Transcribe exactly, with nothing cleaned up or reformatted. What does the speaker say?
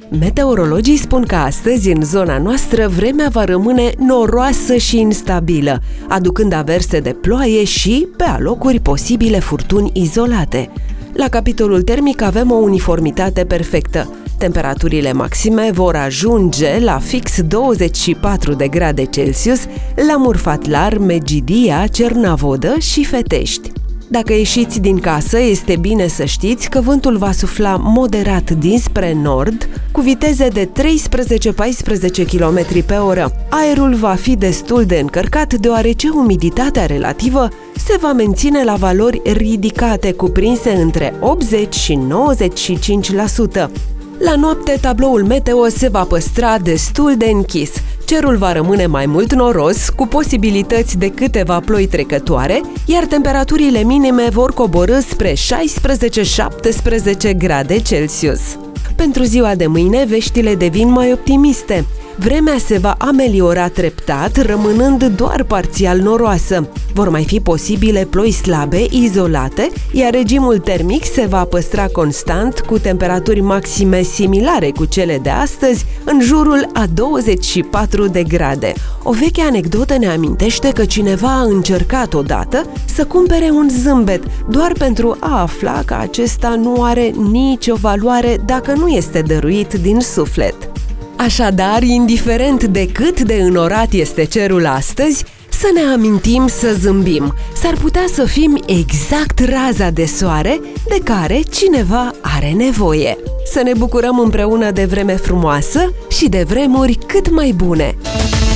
Meteorologii spun că astăzi, în zona noastră, vremea va rămâne noroasă și instabilă, aducând averse de ploaie și, pe alocuri, posibile furtuni izolate. La capitolul termic avem o uniformitate perfectă. Temperaturile maxime vor ajunge la fix douăzeci și patru de grade Celsius la Murfatlar, Megidia, Cernavodă și Fetești. Dacă ieșiți din casă, este bine să știți că vântul va sufla moderat dinspre nord, cu viteze de treisprezece paisprezece kilometri pe oră. Aerul va fi destul de încărcat, deoarece umiditatea relativă se va menține la valori ridicate, cuprinse între optzeci și nouăzeci și cinci la sută. La noapte, tabloul meteo se va păstra destul de închis. Cerul va rămâne mai mult noros, cu posibilități de câteva ploi trecătoare, iar temperaturile minime vor coborî spre șaisprezece șaptesprezece grade Celsius. Pentru ziua de mâine, veștile devin mai optimiste. Vremea se va ameliora treptat, rămânând doar parțial noroasă. Vor mai fi posibile ploi slabe, izolate, iar regimul termic se va păstra constant, cu temperaturi maxime similare cu cele de astăzi, în jurul a douăzeci și patru de grade. O veche anecdotă ne amintește că cineva a încercat odată să cumpere un zâmbet, doar pentru a afla că acesta nu are nicio valoare dacă nu este dăruit din suflet. Așadar, indiferent de cât de înorat este cerul astăzi, să ne amintim să zâmbim. S-ar putea să fim exact raza de soare de care cineva are nevoie. Să ne bucurăm împreună de vreme frumoasă și de vremuri cât mai bune!